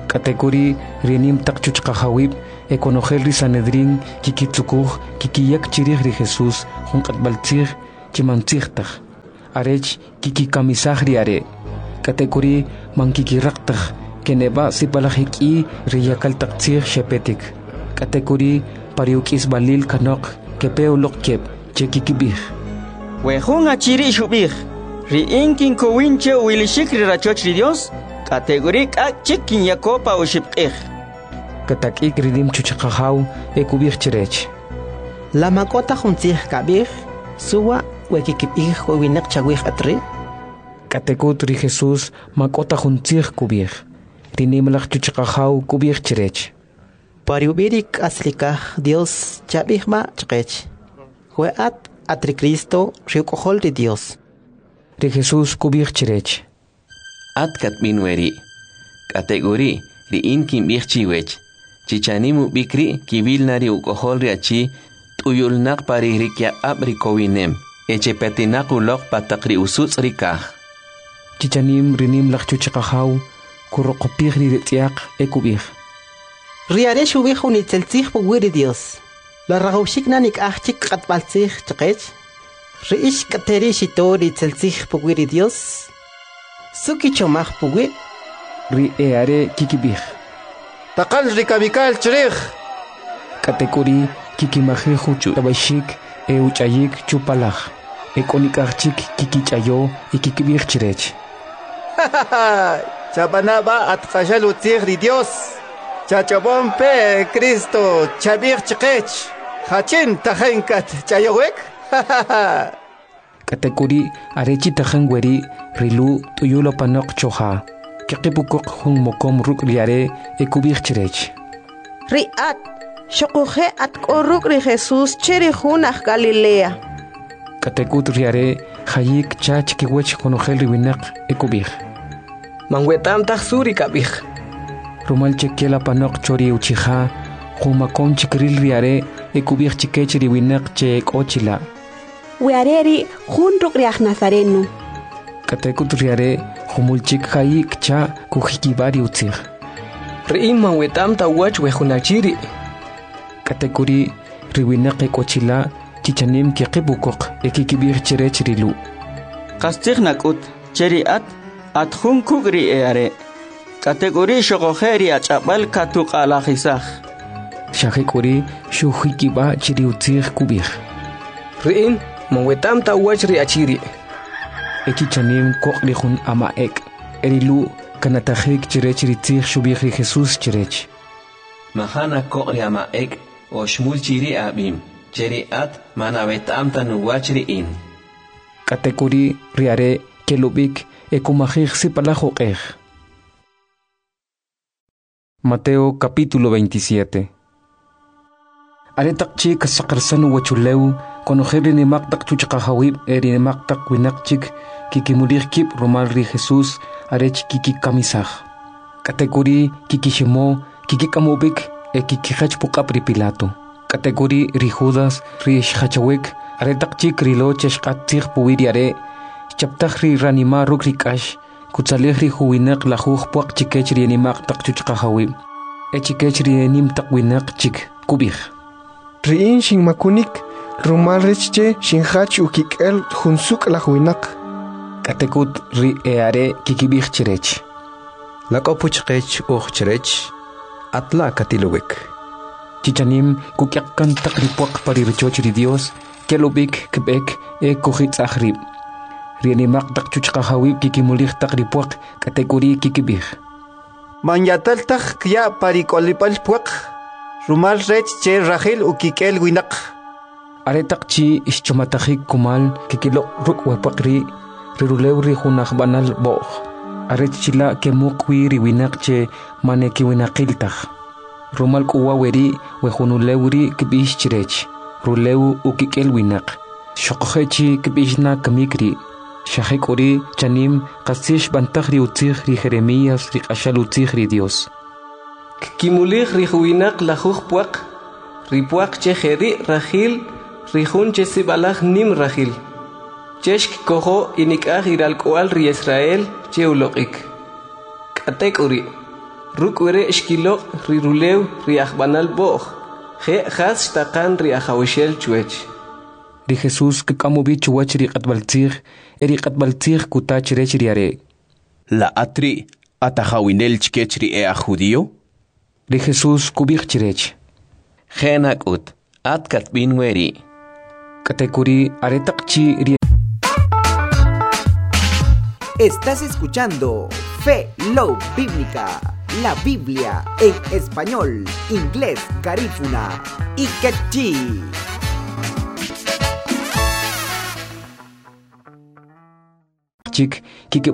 Katekuri rinim takchuchqahawib ekonojel ri Sanedrin kikitsukuj kikiyak chirij ri Jesús junqatbaltzij chimantzijtaj arech kikikamisaj ri are katekuri mankikiraqtaj keneba sipalajiki ri yakaltaqtzij shepetik katekuri pariukis balil kanok kepeolok kep chekikibij wejun achiri shubij ri inkin kowinche wilishik ri rachoch ri Dios kategori k'ak chikin yakopa ushibqij katak'ik ridim chuchaqajaw ekubij chirech la makota juntzij kabij suwa wekikibij winaq chawij atri katekut ri Jesús makota juntzij kubij rinimlaj chuchaqajaw kubij chirech pariubirik aslikaj Dios chabijma chqech jueat atri Cristo riukojol ri Dios ri Jesús kubij chirech at katmin weri kategori ri inkin bih chiwech chichanimu bikri kibilnari ukojol ri achi tuyulnaq pari rikya abri kowinem echepetinaq ulok pataqri usuts rikaj chichanim rinim laqchuchaqajaw kuroqopij ri retiaq ekubij riare shubij unitzeltzij puwiri Dios la ragawshik nanik ajchik qatbaltzij chqech riish kateri shitori tzeltzij puwiri Dios suki chomaj puwi ri eare kikibij taqal rikamikal chirij katekuri kikimajiju tabashik e uchayik chupalaj ekonikajchik kikichayo y kikibij chirech chabanaba atqashal utzij ri Dios chachabon pe Cristo chabij chqech hachin tajenkat chayowek katekuri arechi tajan weri rilu tuyulo panok choja kikipukok hun mokom ruk riare ekubij chirech riat shokuje at koruk ri Jesús chiri junaj Galilea katekut riare hayik chach kiwech konojel riwinaq ekubij manwetam tajsuri kabij rumal chekela panok chori uchija humakom chikril riare ekubij chikech riwinaq che ekochila weareri junruk riaj Nazareno katekut riare humulchik hayik cha kujikibari utzij riim manwetam tawach wejunachiri katekuri riwinaq ekochila chichanim kiqipukok ekikibij chirech rilu qastij nakut cheriat atjun kugri eare kategori shogojeri achapal katuqalajisaj shajikuri shujikiba chiri utzij kubij riim manwetam tawach ri achiri ekichanim koqrijun amaek erilu kanatajik chirech ritzij shubij ri Jesús chirech mahana koqri amaek o shmul chiri abim cheri at manavetam tanuwach riin katekuri riare kelubik ekumajij sipalajoqej Mateo capítulo veintisiete aretaqchi kasaqarsanu wachuleu konojeri nimaqtaq chuchaqajawib eri nimaqtaq winaqchik kikimurij kib romal ri Jesús arech kikikamisaj katekuri kikishimo kikikamubik e kikijach puqap ri Pilato kategori ri Judas ri shachawek aretaqchik rilo cheshqatzij puwiri are chaptaj ri ranima ruk rikash kutsalej ri huwinaq lajuj puaq chikech ri animaqtaq chuchqajawib e chikech ri nimtaq winaq chik kubij riin shinmakunik rumal richche shinjach ukik'el junsuk lajwinaq katekut ri eare kikibij chirech lak'opu chqech uj chirech atla katilowik chichanim kukyaqkan taq ri puaq pari richoch ri Dios kelubik kib'ek e kujitz'aj rib ri animaqtaq chuchqajawib kikimulij taq ri puaq katekuri kikibij manyataltaj kya parik'olipal puaq rumal rech che rajil ukik'el winaq aretaqchi ixchomatajik kumal kikiloq ruk' wapaqri rirulew ri junaj banal b'oj arechchila kemuqwi ri winaq che manekiwinaqiltaj rumal k'uwa weri wejunulew ri kib'ix chirech rulew ukik'el winaq xoqojechi kib'ixna kamikri xajik'uri chanim qasix bantaj ri utzij ri Jeremías ri q'axal utzij ri Dios kimulij ri juwinaq lajuj puaq ri puaq che jeri rajil ri jun che sibalaj nim rajil chesh kojo inik'aj iralk'ual ri Israel che uloq'ik k'atek'uri rukwere ishkilo rirulew riahbanal boj je has takan riahawishel chuech ri Jesús kakamubi chuwach ri qatbaltzig eri qatbaltzig kutach rech riare la atri atajawinel chkech ri e a judío ri Jesús kubich chirech Genakut atkat bin weri katekuri aretakchi ri. Estás escuchando Fe Love Bíblica, la Biblia en español, inglés, garífuna y quechí. Chik, kike